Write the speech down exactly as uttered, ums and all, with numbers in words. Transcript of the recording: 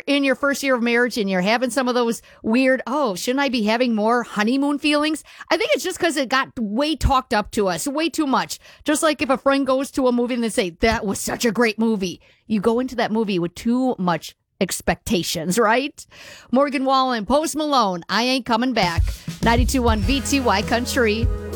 in your first year of marriage and you're having some of those weird, oh, shouldn't I be having more honeymoon feelings? I think it's just because it got way talked up to us, way too much. Just like if a friend goes to a movie and they say, that was such a great movie. You go into that movie with too much expectations, right? Morgan Wallen, Post Malone, I Ain't Coming Back. ninety-two point one V T Y Country.